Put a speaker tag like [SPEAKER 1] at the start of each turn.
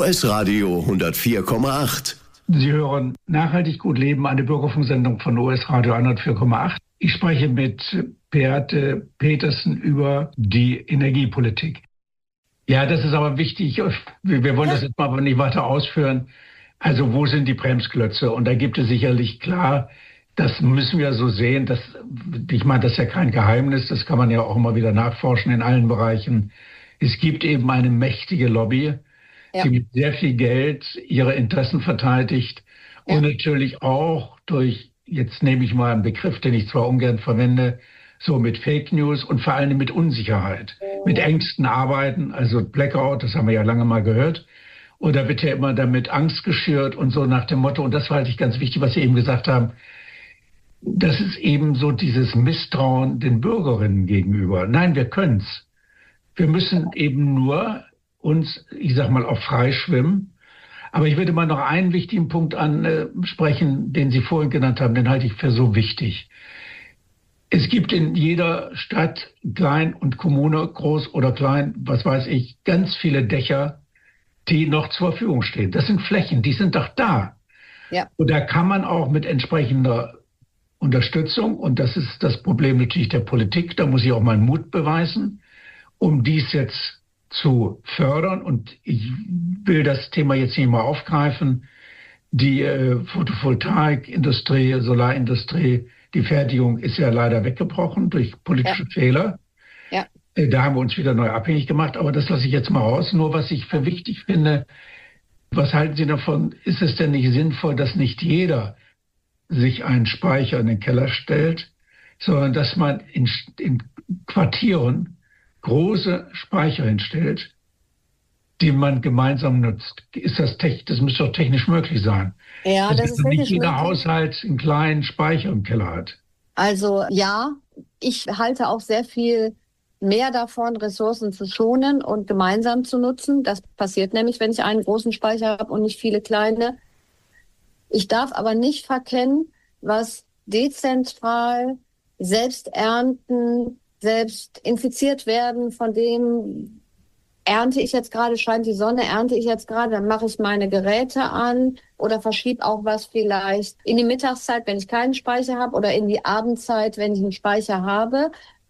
[SPEAKER 1] OS Radio 104,8.
[SPEAKER 2] Sie hören Nachhaltig gut leben, eine Bürgerfunksendung von OS Radio 104,8. Ich spreche mit Beate Petersen über die Energiepolitik. Ja, das ist aber wichtig. Wir wollen das jetzt mal aber nicht weiter ausführen. Also wo sind die Bremsklötze? Und da gibt es sicherlich klar, das müssen wir so sehen. Ich meine, das ist ja kein Geheimnis. Das kann man ja auch immer wieder nachforschen in allen Bereichen. Es gibt eben eine mächtige Lobby, die mit sehr viel Geld ihre Interessen verteidigt und natürlich auch durch, jetzt nehme ich mal einen Begriff, den ich zwar ungern verwende, so mit Fake News und vor allem mit Unsicherheit, mit Ängsten arbeiten, also Blackout, das haben wir ja lange mal gehört. Und da wird ja immer damit Angst geschürt und so nach dem Motto, und das halte ich ganz wichtig, was Sie eben gesagt haben, das ist eben so dieses Misstrauen den Bürgerinnen gegenüber. Nein, wir können's. Wir müssen eben nur uns, ich sag mal, auch frei schwimmen. Aber ich würde mal noch einen wichtigen Punkt ansprechen, den Sie vorhin genannt haben, den halte ich für so wichtig. Es gibt in jeder Stadt, klein und Kommune, groß oder klein, was weiß ich, ganz viele Dächer, die noch zur Verfügung stehen. Das sind Flächen, die sind doch da. Ja. Und da kann man auch mit entsprechender Unterstützung, und das ist das Problem natürlich der Politik, da muss ich auch meinen Mut beweisen, um dies jetzt zu fördern. Und ich will das Thema jetzt nicht mal aufgreifen. Die Photovoltaikindustrie, Solarindustrie, die Fertigung ist ja leider weggebrochen durch politische Fehler. Ja. Da haben wir uns wieder neu abhängig gemacht. Aber das lasse ich jetzt mal raus. Nur was ich für wichtig finde, was halten Sie davon? Ist es denn nicht sinnvoll, dass nicht jeder sich einen Speicher in den Keller stellt, sondern dass man in Quartieren große Speicher hinstellt, die man gemeinsam nutzt? Das müsste doch technisch möglich sein. Ja, das ist nicht jeder Haushalt einen kleinen Speicher im Keller hat.
[SPEAKER 3] Also ja, ich halte auch sehr viel mehr davon, Ressourcen zu schonen und gemeinsam zu nutzen. Das passiert nämlich, wenn ich einen großen Speicher habe und nicht viele kleine. Ich darf aber nicht verkennen, was dezentral selbst ernten, selbst infiziert werden, von dem ernte ich jetzt gerade, scheint die Sonne, ernte ich jetzt gerade, dann mache ich meine Geräte an oder verschiebe auch was vielleicht in die Mittagszeit, wenn ich keinen Speicher habe, oder in die Abendzeit, wenn ich einen Speicher habe.